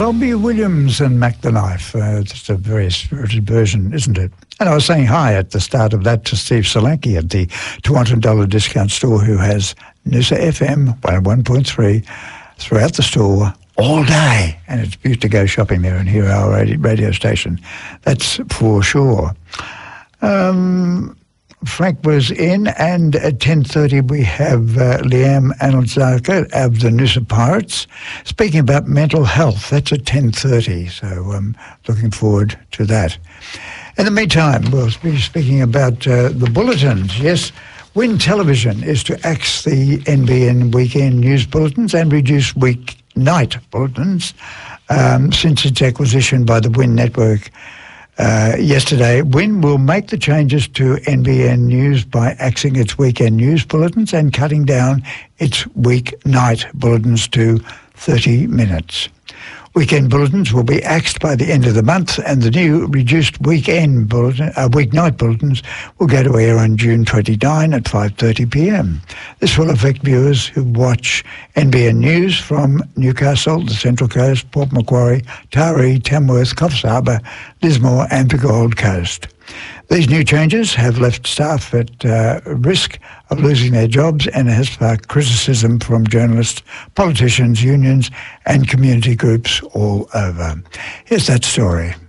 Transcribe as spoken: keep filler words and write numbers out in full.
Robbie Williams and Mac the Knife. Uh, just a very spirited version, isn't it? And I was saying hi at the start of that to Steve Solanke at the two hundred dollars discount store, who has Noosa F M one oh one point three throughout the store all day. And it's beautiful to go shopping there and hear our radio, radio station. That's for sure. Um... Frank was in, and at ten thirty we have uh, Liam Anelzaka of the Noosa Pirates speaking about mental health. That's at ten thirty, so I'm um, looking forward to that. In the meantime, we'll be speaking about uh, the bulletins. Yes, Win Television is to axe the N B N weekend news bulletins and reduce weeknight bulletins um, since its acquisition by the Win Network. Uh, yesterday, Win will make the changes to N B N News by axing its weekend news bulletins and cutting down its weeknight bulletins to thirty minutes. Weekend bulletins will be axed by the end of the month, and the new reduced weekend bulletin, uh, weeknight bulletins will go to air on June twenty-ninth at five thirty p m. This will affect viewers who watch N B N News from Newcastle, the Central Coast, Port Macquarie, Taree, Tamworth, Coffs Harbour, Lismore and the Gold Coast. These new changes have left staff at uh, risk of losing their jobs and has sparked criticism from journalists, politicians, unions and community groups all over. Here's that story.